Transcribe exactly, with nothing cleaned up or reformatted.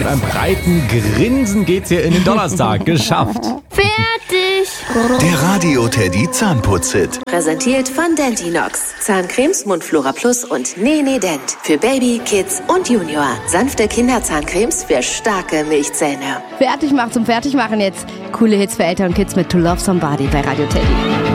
mit einem breiten Grinsen geht's hier in den Donnerstag. Geschafft. Fertig. Der Radio Teddy Zahnputz-Hit. Präsentiert von Dentinox. Zahncremes, Mundflora Plus und Nene Dent. Für Baby, Kids und Junior. Sanfte Kinderzahncremes für starke Milchzähne. Fertig macht zum Fertigmachen jetzt. Coole Hits für Eltern und Kids mit To Love Somebody bei Radio Teddy.